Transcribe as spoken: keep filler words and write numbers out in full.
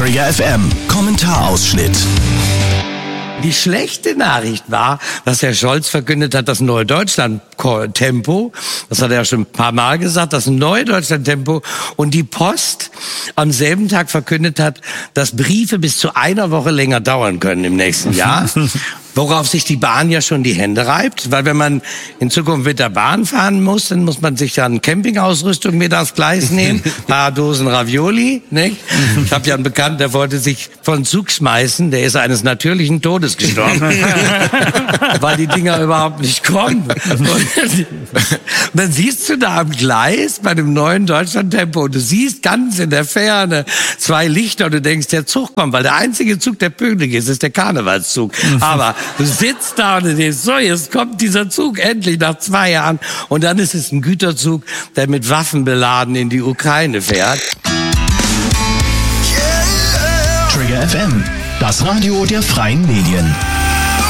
Trigger F M, Kommentarausschnitt. Die schlechte Nachricht war, dass Herr Scholz verkündet hat, das neue Deutschland-Tempo, das hat er ja schon ein paar Mal gesagt, das neue Deutschland-Tempo, und die Post am selben Tag verkündet hat, dass Briefe bis zu einer Woche länger dauern können im nächsten Jahr. Worauf sich die Bahn ja schon die Hände reibt, weil wenn man in Zukunft mit der Bahn fahren muss, dann muss man sich dann Campingausrüstung mit aufs Gleis nehmen, ein paar Dosen Ravioli, nicht? Ich habe ja einen Bekannten, der wollte sich von Zug schmeißen, der ist eines natürlichen Todes gestorben, weil die Dinger überhaupt nicht kommen. Und dann siehst du da am Gleis bei dem neuen Deutschland-Tempo, du siehst ganz in der Ferne zwei Lichter und du denkst, der Zug kommt, weil der einzige Zug, der pünktlich ist, ist der Karnevalszug. Aber du sitzt da und du denkst, so, jetzt kommt dieser Zug endlich nach zwei Jahren. Und dann ist es ein Güterzug, der mit Waffen beladen in die Ukraine fährt. Trigger F M, das Radio der freien Medien.